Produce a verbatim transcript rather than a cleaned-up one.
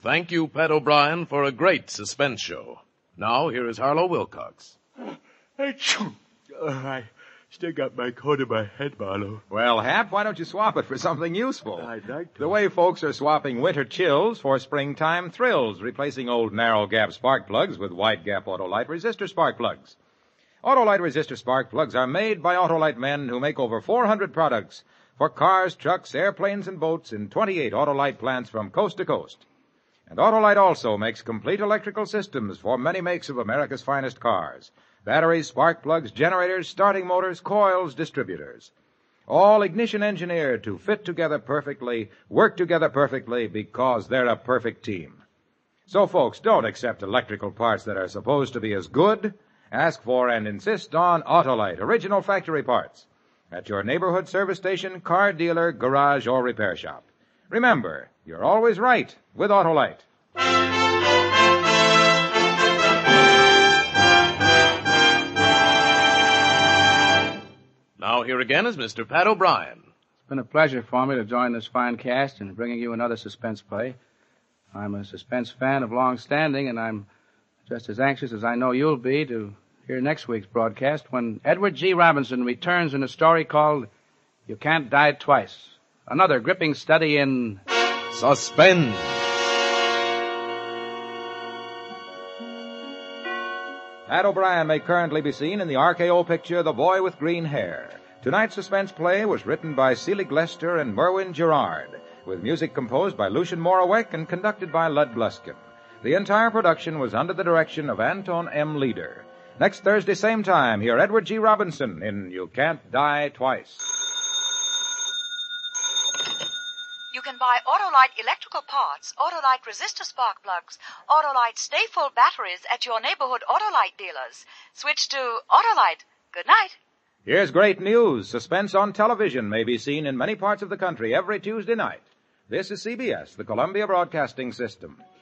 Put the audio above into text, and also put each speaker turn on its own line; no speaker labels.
Thank you, Pat O'Brien, for a great suspense show. Now, here is Harlow Wilcox.
Achoo. Uh, I still got my coat in my head, Marlowe.
Well, Hap, why don't you swap it for something useful?
I'd like to.
The way folks are swapping winter chills for springtime thrills, replacing old narrow-gap spark plugs with wide-gap Autolite resistor spark plugs. Autolite resistor spark plugs are made by Autolite men who make over four hundred products for cars, trucks, airplanes, and boats in twenty-eight Autolite plants from coast to coast. And Autolite also makes complete electrical systems for many makes of America's finest cars. Batteries, spark plugs, generators, starting motors, coils, distributors. All ignition engineered to fit together perfectly, work together perfectly, because they're a perfect team. So, folks, don't accept electrical parts that are supposed to be as good. Ask for and insist on Autolite, original factory parts, at your neighborhood service station, car dealer, garage, or repair shop. Remember, you're always right with Autolite.
Now, here again is Mister Pat O'Brien.
It's been a pleasure for me to join this fine cast in bringing you another suspense play. I'm a suspense fan of long standing, and I'm just as anxious as I know you'll be to hear next week's broadcast when Edward G. Robinson returns in a story called You Can't Die Twice. Another gripping study in
Suspense.
Pat O'Brien may currently be seen in the R K O picture The Boy with Green Hair. Tonight's suspense play was written by Seeley Glester and Merwin Gerard, with music composed by Lucian Moraweck and conducted by Lud Bluskin. The entire production was under the direction of Anton M. Leader. Next Thursday, same time, hear Edward G. Robinson in You Can't Die Twice.
You can buy Autolite electrical parts, Autolite resistor spark plugs, Autolite Stay Full batteries at your neighborhood Autolite dealers. Switch to Autolite. Good night.
Here's great news. Suspense on television may be seen in many parts of the country every Tuesday night. This is C B S, the Columbia Broadcasting System.